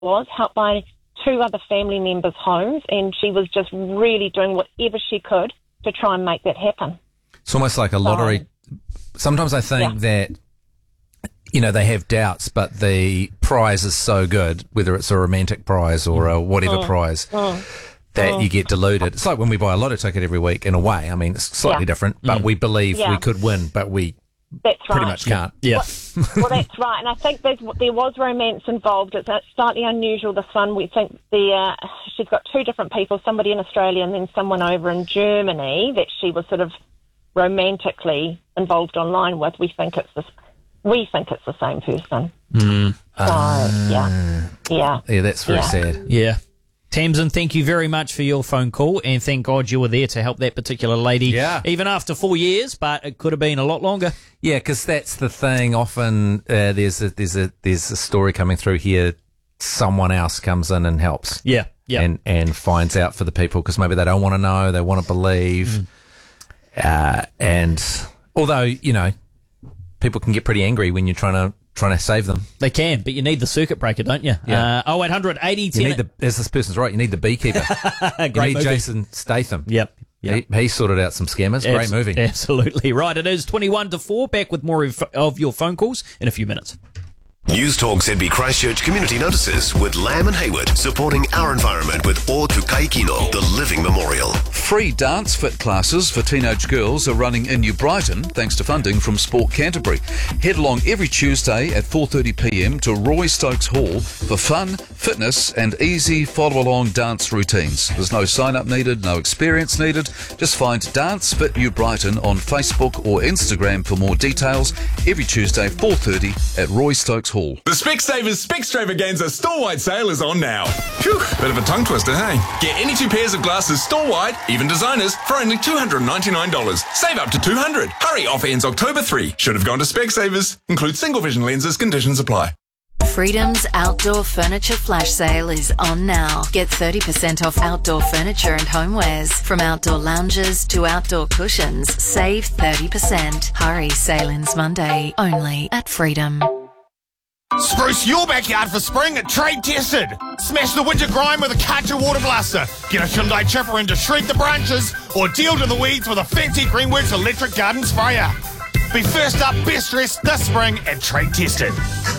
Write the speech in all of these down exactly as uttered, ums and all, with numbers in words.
was, helped by two other family members' homes, and she was just really doing whatever she could to try and make that happen. It's almost like a lottery. So, sometimes I think yeah. that, you know, they have doubts, but the prize is so good, whether it's a romantic prize or a whatever mm. prize, mm. that mm. you get deluded. It's like when we buy a lotto ticket every week, in a way. I mean, it's slightly yeah. different, but mm. we believe yeah. we could win, but we that's pretty right. much can't. Yeah. Well, well, that's right. And I think there's, there was romance involved. It's slightly unusual, this one. We think the uh, she's got two different people, somebody in Australia and then someone over in Germany that she was sort of romantically involved online with. We think it's this. We think it's the same person. Mm. So, uh, yeah. Yeah. Yeah, that's very yeah. sad. Yeah. Tamsin, thank you very much for your phone call, and thank God you were there to help that particular lady, yeah. even after four years, but it could have been a lot longer. Yeah, because that's the thing. Often uh, there's a, there's a there's a story coming through here. Someone else comes in and helps. Yeah, yeah, and and finds out for the people because maybe they don't want to know, they want to believe, mm. uh, and although you know, people can get pretty angry when you're trying to. Trying to save them. They can, but you need the circuit breaker, don't you? Yeah. Uh, oh eight hundred eighty ten. You need the, as this person's right, you need the beekeeper. Great you need movie. Jason Statham. Yep. yep. He, he sorted out some scammers. Great Abs- movie. Absolutely. Right, it is twenty-one to four. Back with more of, of your phone calls in a few minutes. News Talk Z B Christchurch Community Notices with Lamb and Hayward, supporting our environment with O Tukai Kino, the Living Memorial. Free dance fit classes for teenage girls are running in New Brighton thanks to funding from Sport Canterbury. Head along every Tuesday at four thirty p m to Roy Stokes Hall for fun, fitness and easy follow-along dance routines. There's no sign-up needed, no experience needed. Just find Dance Fit New Brighton on Facebook or Instagram for more details. Every Tuesday, four thirty at Roy Stokes Hall. The Specsavers Specstravaganza store-wide sale is on now. Phew, bit of a tongue twister, hey? Get any two pairs of glasses store-wide, even designers, for only two hundred ninety-nine dollars. Save up to two hundred dollars. Hurry, offer ends October third. Should have gone to Specsavers. Includes single vision lenses, conditions apply. Freedom's outdoor furniture flash sale is on now. Get thirty percent off outdoor furniture and homewares. From outdoor lounges to outdoor cushions, save thirty percent. Hurry, sale ends Monday, only at Freedom. Spruce your backyard for spring at Trade Tested. Smash the winter grime with a Karcher water blaster. Get a Hyundai chipper in to shred the branches, or deal to the weeds with a fancy Greenworks electric garden sprayer. Be first up, best dressed this spring at Trade Tested.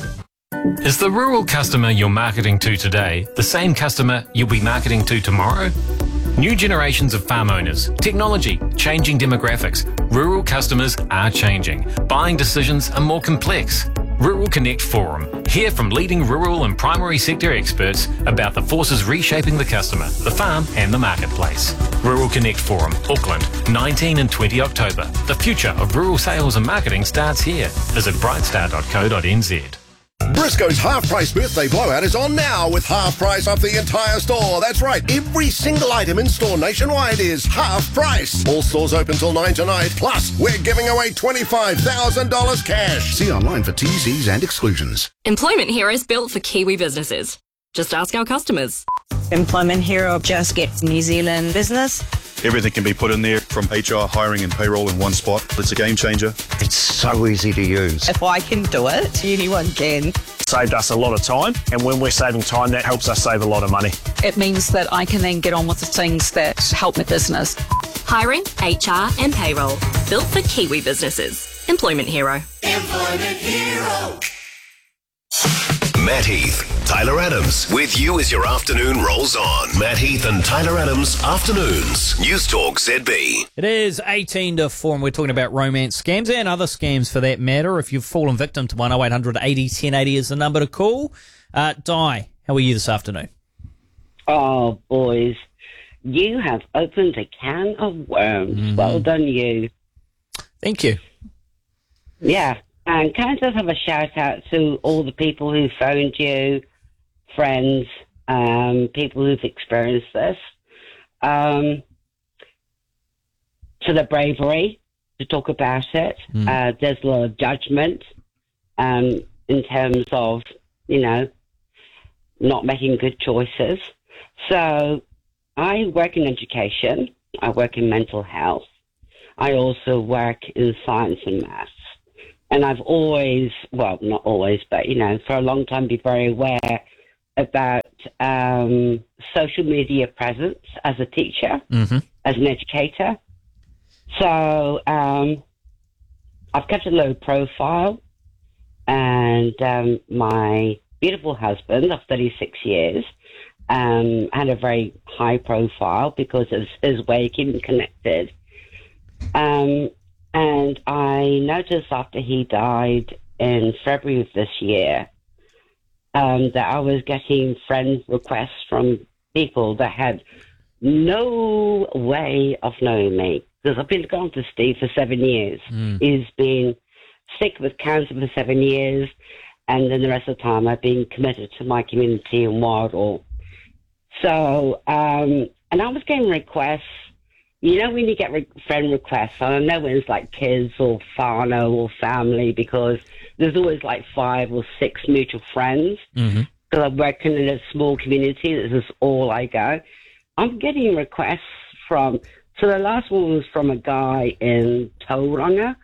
Is the rural customer you're marketing to today the same customer you'll be marketing to tomorrow? New generations of farm owners, technology, changing demographics. Rural customers are changing. Buying decisions are more complex. Rural Connect Forum. Hear from leading rural and primary sector experts about the forces reshaping the customer, the farm and the marketplace. Rural Connect Forum, Auckland, nineteenth and twentieth October. The future of rural sales and marketing starts here. Visit brightstar dot co dot n z. Briscoe's half-price birthday blowout is on now with half price off the entire store. That's right, every single item in store nationwide is half price. All stores open till nine tonight. Plus, we're giving away twenty-five thousand dollars cash. See online for T Cs and exclusions. Employment Hero is built for Kiwi businesses. Just ask our customers. Employment Hero just gets New Zealand business. Everything can be put in there, from H R, hiring and payroll in one spot. It's a game changer. It's so easy to use. If I can do it, anyone can. Saved us a lot of time, and when we're saving time, that helps us save a lot of money. It means that I can then get on with the things that help my business. Hiring, H R and payroll. Built for Kiwi businesses. Employment Hero. Employment Hero. Matt Heath, Tyler Adams, with you as your afternoon rolls on. Matt Heath and Tyler Adams, Afternoons. News Talk Z B. It is eighteen to four, and we're talking about romance scams and other scams for that matter. If you've fallen victim to one, oh eight hundred eighty ten eighty is the number to call. Uh, Di, how are you this afternoon? Oh, boys. You have opened a can of worms. Mm-hmm. Well done, you. Thank you. Yeah. And can I just have a shout out to all the people who phoned you, friends, um, people who've experienced this, um, for the bravery to talk about it. Mm. Uh, there's a lot of judgment um, in terms of, you know, not making good choices. So I work in education. I work in mental health. I also work in science and maths. And I've always, well, not always, but, you know, for a long time been very aware about um, social media presence as a teacher, Mm-hmm. as an educator. So um, I've kept a low profile, and um, my beautiful husband of thirty-six years um, had a very high profile because of his way of keeping connected. Um, and I noticed after he died in February of this year um, that I was getting friend requests from people that had no way of knowing me. Because I've been gone to Steve for seven years. Mm. He's been sick with cancer for seven years, and then the rest of the time I've been committed to my community in Wardle. So, um, and I was getting requests. You know when you get re- friend requests, I don't know when it's like kids or whānau or family, because there's always like five or six mutual friends. Mm-hmm. Because I'm working in a small community, this is all I go. I'm getting requests from, so the last one was from a guy in Tauranga.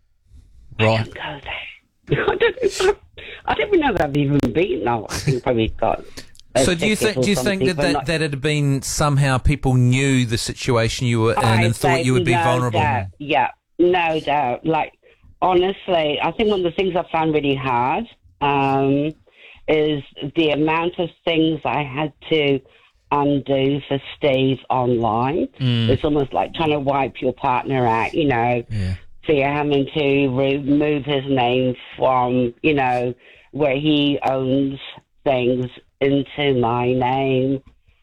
Right. I don't go there. I don't, I don't even know that I've even been. No, I think probably got. a So do you ticket think or do you think something, that but that, not- that it had been somehow people knew the situation you were in I and thought say you would be no vulnerable? doubt. Yeah, no doubt. Like, honestly, I think one of the things I found really hard um, is the amount of things I had to undo for Steve online. Mm. It's almost like trying to wipe your partner out, you know. Yeah. So you're having to remove his name from, you know, where he owns things into my name.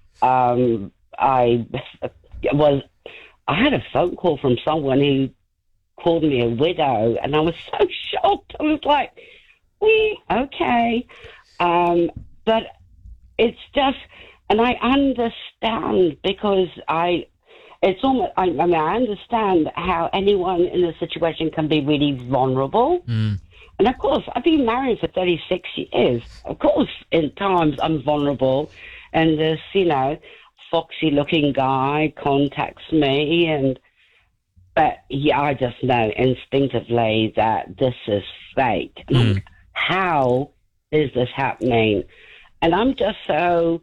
Um, I was, I had a phone call from someone who called me a widow, and I was so shocked. I was like, "We okay?" Um, but it's just, and I understand because I. It's almost, I, I mean, I understand how anyone in a situation can be really vulnerable. Mm. And of course, I've been married for thirty-six years. Of course, in times I'm vulnerable. And this, you know, foxy looking guy contacts me. And, but yeah, I just know instinctively that this is fake. And I'm Mm. like, how is this happening? And I'm just so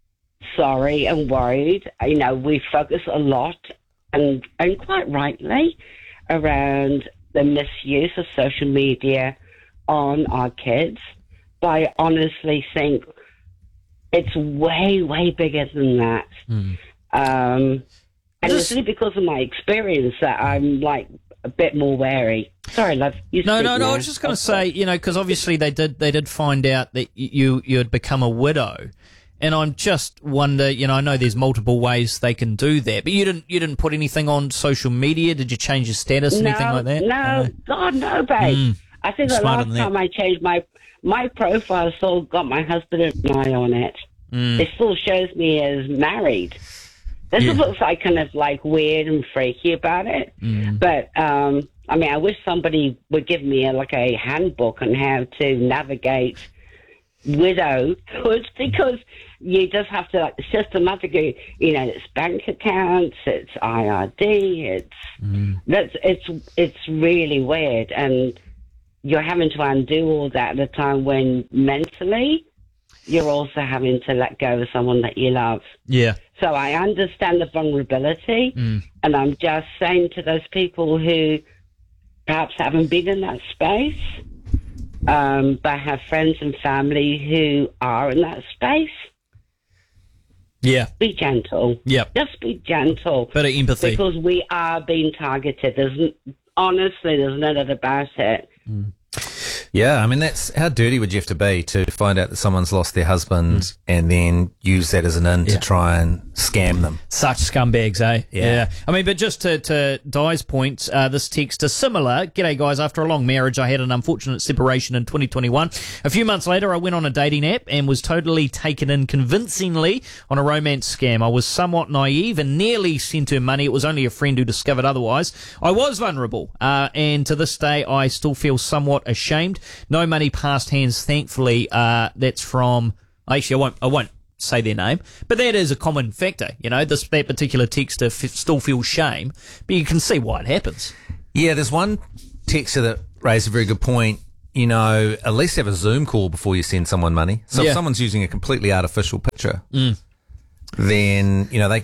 sorry and worried. You know, we focus a lot, and, and quite rightly, around the misuse of social media on our kids. But I honestly think it's way, way bigger than that. Mm. Um, and Just- it's really because of my experience that I'm like a bit more wary. Sorry, love. You No, speak no, no. now. I was just going to say, you know, because obviously they did they did find out that you you had become a widow, and I'm just wonder, you know, I know there's multiple ways they can do that, but you didn't you didn't put anything on social media. Did you change your status, no, anything like that? No, God, no, babe. Mm. I think the Smarter last than that. time I changed my my profile still got my husband and I on it. Mm. It still shows me as married. This Yeah. is what's like kind of like weird and freaky about it. Mm. But um, I mean, I wish somebody would give me a, like a handbook on how to navigate widowhood, because you just have to like systematically, you know, it's bank accounts, it's I R D, it's Mm. that's it's it's really weird, and you're having to undo all that at a time when mentally you're also having to let go of someone that you love. Yeah. So I understand the vulnerability, Mm. and I'm just saying to those people who perhaps haven't been in that space, um, but have friends and family who are in that space, Yeah. be gentle. Yep. Just be gentle. Bit of empathy. Because we are being targeted. There's n- honestly, there's no doubt about it. Yeah, I mean, that's how dirty would you have to be to find out that someone's lost their husband Mm. and then use that as an in Yeah. to try and scam them. Such scumbags, eh? Yeah. I mean, but just to, to Di's point, uh, this text is similar. G'day, guys. After a long marriage, I had an unfortunate separation in twenty twenty-one. A few months later, I went on a dating app and was totally taken in convincingly on a romance scam. I was somewhat naive and nearly sent her money. It was only a friend who discovered otherwise. I was vulnerable, uh, and to this day, I still feel somewhat ashamed. No money passed hands, thankfully. Uh, that's from... Actually, I won't... I won't say their name, but that is a common factor. You know, this that particular texter f- still feels shame, but you can see why it happens. Yeah, there's one texter that raised a very good point. you know, at least have a Zoom call before you send someone money. So Yeah. if someone's using a completely artificial picture, Mm. then, you know, they,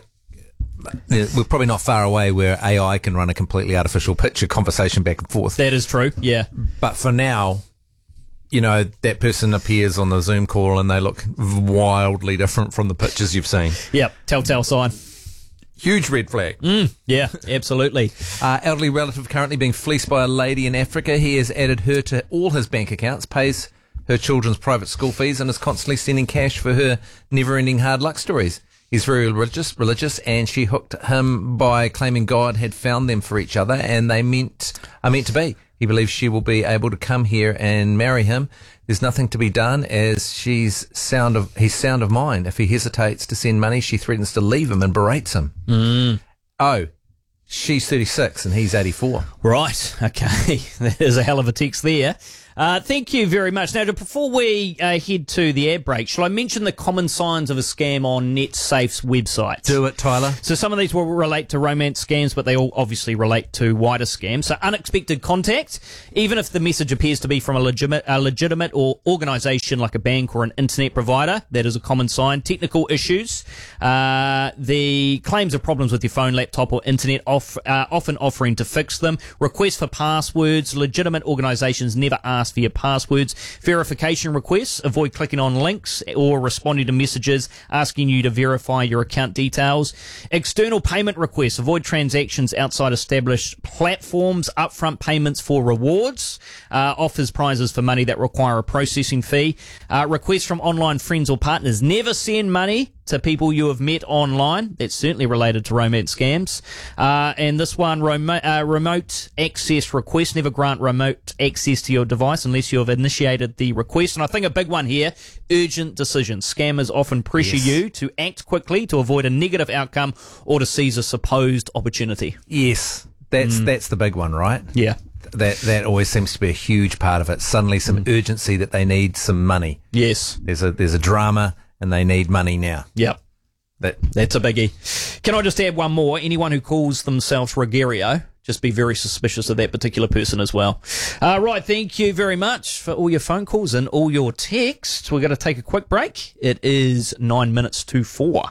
we're probably not far away where A I can run a completely artificial picture conversation back and forth. That is true, yeah. But for now, you know, that person appears on the Zoom call and they look wildly different from the pictures you've seen. Yep, telltale sign. Huge red flag. Mm, yeah, absolutely. Uh, elderly relative currently being fleeced by a lady in Africa. He has added her to all his bank accounts, pays her children's private school fees, and is constantly sending cash for her never-ending hard luck stories. He's very religious, religious, and she hooked him by claiming God had found them for each other, and they meant are meant to be. He believes she will be able to come here and marry him. There's nothing to be done, as she's sound of he's sound of mind. If he hesitates to send money, she threatens to leave him and berates him. Mm. Oh, she's thirty-six and he's eighty-four. Right, okay. There's a hell of a text there. Uh, thank you very much. Now, to, before we uh, head to the ad break, shall I mention the common signs of a scam on NetSafe's website? Do it, Tyler. So some of these will relate to romance scams, but they all obviously relate to wider scams. So unexpected contact, even if the message appears to be from a legitimate, a legitimate or organisation like a bank or an internet provider, that is a common sign. Technical issues, uh, the claims of problems with your phone, laptop or internet, off, uh, often offering to fix them. Requests for passwords, legitimate organisations never ask for your passwords. Verification requests, avoid clicking on links or responding to messages asking you to verify your account details. External payment requests, avoid transactions outside established platforms. Upfront payments for rewards, uh, offers prizes for money that require a processing fee. Uh, requests from online friends or partners, never send money to people you have met online. That's certainly related to romance scams. Uh, and this one, remote, uh, remote access request. Never grant remote access to your device unless you have initiated the request. And I think a big one here, urgent decisions. Scammers often pressure Yes. you to act quickly to avoid a negative outcome or to seize a supposed opportunity. Yes, that's Mm. that's the big one, right? Yeah. That that always seems to be a huge part of it. Suddenly some urgency that they need some money. Yes. There's a there's a drama and they need money now. Yep. That That's a biggie. Can I just add one more? Anyone who calls themselves Rogerio, just be very suspicious of that particular person as well. Uh, right, thank you very much for all your phone calls and all your texts. We're going to take a quick break. It is nine minutes to four.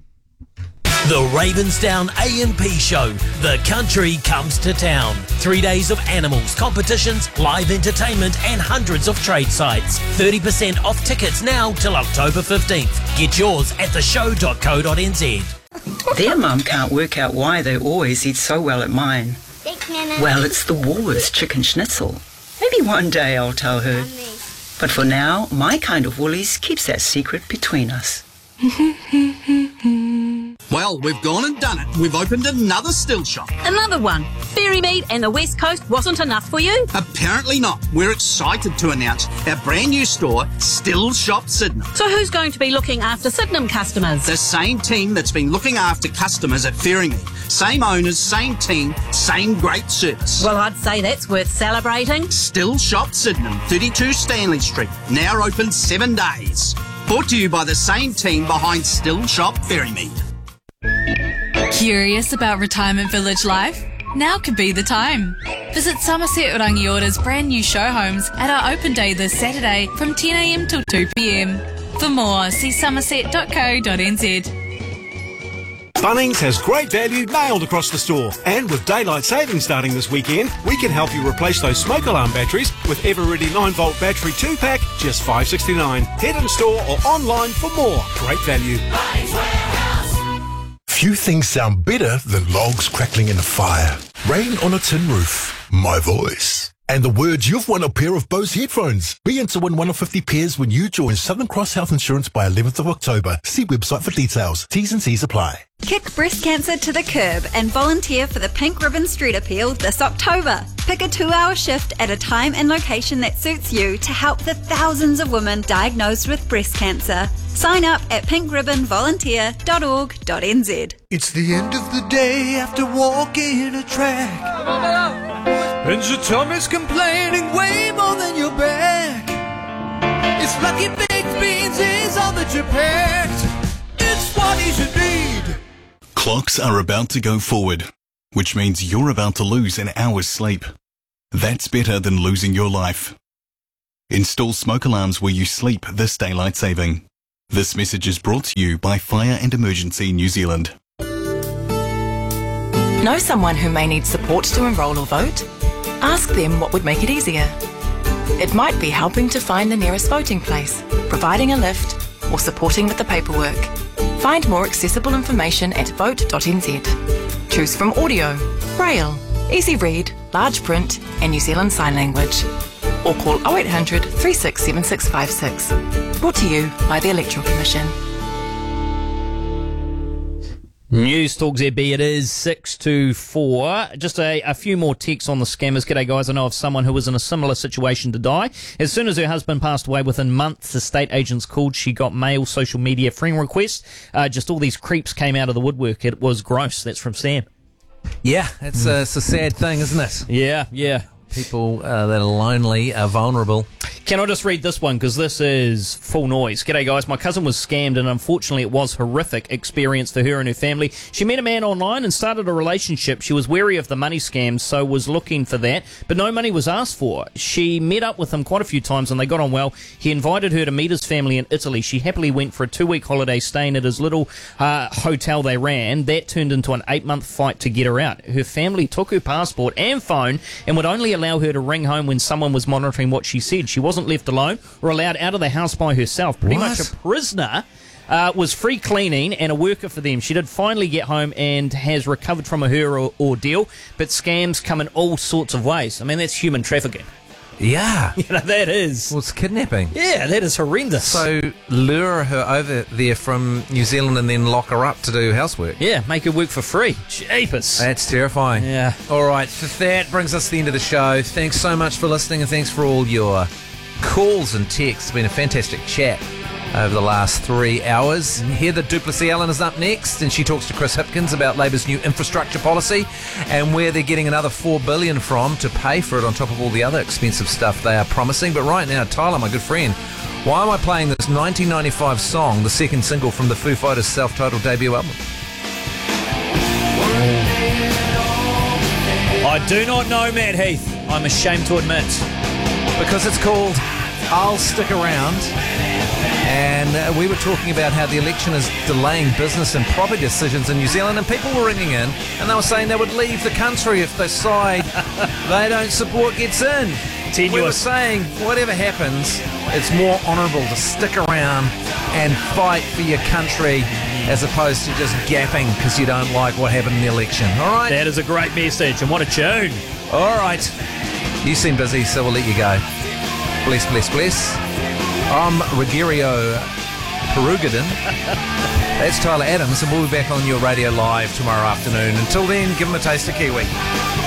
The Ravensdown A and P Show. The country comes to town. Three days of animals, competitions, live entertainment and hundreds of trade sites. thirty percent off tickets now till October fifteenth. Get yours at the show dot co dot n z. Their mum can't work out why they always eat so well at mine. Thanks, Nana. Well, it's the Woolworths chicken schnitzel. Maybe one day I'll tell her. But for now, my kind of Woolies keeps that secret between us. Well, we've gone and done it. We've opened another still shop. Another one. Fairy meat and the West Coast wasn't enough for you? Apparently not. We're excited to announce our brand new store, Still Shop Sydenham. So who's going to be looking after Sydenham customers? The same team that's been looking after customers at Ferringmead. Same owners, same team, same great service. Well, I'd say that's worth celebrating. Still Shop Sydenham, thirty-two Stanley Street. Now open seven days. Brought to you by the same team behind Still Shop Ferrymead. Curious about retirement village life? Now could be the time. Visit Somerset Rangiора's brand new show homes at our open day this Saturday from ten a m till two p m. For more, see somerset dot co dot n z. Bunnings has great value nailed across the store. And with daylight savings starting this weekend, we can help you replace those smoke alarm batteries with Everready nine volt battery two pack, just five dollars sixty-nine. Head in store or online for more. Great value. Few things sound better than logs crackling in a fire, rain on a tin roof, my voice, and the words you've won a pair of Bose headphones. Be in to win one of fifty pairs when you join Southern Cross Health Insurance by eleventh of October. See website for details. T's and C's apply. Kick breast cancer to the curb and volunteer for the Pink Ribbon Street Appeal this October. Pick a two-hour shift at a time and location that suits you to help the thousands of women diagnosed with breast cancer. Sign up at pink ribbon volunteer dot org dot n z. It's the end of the day after walking a track, and your tummy's complaining way more than your back. It's lucky baked beans is all that you packed. It's what you should need. Clocks are about to go forward, which means you're about to lose an hour's sleep. That's better than losing your life. Install smoke alarms where you sleep this daylight saving. This message is brought to you by Fire and Emergency New Zealand. Know someone who may need support to enrol or vote? Ask them what would make it easier. It might be helping to find the nearest voting place, providing a lift, or supporting with the paperwork. Find more accessible information at vote dot n z. Choose from audio, braille, easy read, large print, and New Zealand Sign Language. Or call oh eight hundred, three six seven six five six. Brought to you by the Electoral Commission. News Talk Z B, it is six to four. Just a, a few more texts on the scammers. G'day guys, I know of someone who was in a similar situation to die. As soon as her husband passed away, within months, the state agents called. She got mail, social media, friend requests. Uh, just all these creeps came out of the woodwork. It was gross. That's from Sam. Yeah, it's, a, it's a sad thing, isn't it? Yeah, yeah. People uh, that are lonely are vulnerable. Can I just read this one, because this is full noise. G'day guys, my cousin was scammed and unfortunately it was a horrific experience for her and her family. She met a man online and started a relationship. She was wary of the money scams, so was looking for that, but no money was asked for. She met up with him quite a few times and they got on well. He invited her to meet his family in Italy. She happily went for a two-week holiday staying at his little uh, hotel they ran. That turned into an eight-month fight to get her out. Her family took her passport and phone and would only allow her to ring home when someone was monitoring what she said. She wasn't left alone or allowed out of the house by herself. Pretty What? much a prisoner. Uh, was free cleaning and a worker for them. She did finally get home and has recovered from her or- ordeal, but scams come in all sorts of ways. I mean, that's human trafficking. Yeah. You know, that is. Well, it's kidnapping. Yeah, that is horrendous. So lure her over there from New Zealand and then lock her up to do housework. Yeah, make her work for free. Jeepers. That's terrifying. Yeah. All right, that brings us to the end of the show. Thanks so much for listening and thanks for all your calls and texts. It's been a fantastic chat over the last three hours. Heather Duplessis Allen is up next, and she talks to Chris Hipkins about Labour's new infrastructure policy and where they're getting another four billion dollars from to pay for it on top of all the other expensive stuff they are promising. But right now, Tyler, my good friend, why am I playing this nineteen ninety-five song, the second single from the Foo Fighters' self-titled debut album? I do not know, Matt Heath. I'm ashamed to admit. Because it's called I'll Stick Around. And uh, we were talking about how the election is delaying business and property decisions in New Zealand, and people were ringing in and they were saying they would leave the country if the side they don't support gets in. Tenuous. We were saying whatever happens, it's more honourable to stick around and fight for your country as opposed to just gapping because you don't like what happened in the election. All right? That is a great message, and what a tune. All right. You seem busy, so we'll let you go. Bless, bless, bless. I'm Rogerio Perugadin. That's Tyler Adams, and we'll be back on your radio live tomorrow afternoon. Until then, give them a taste of Kiwi.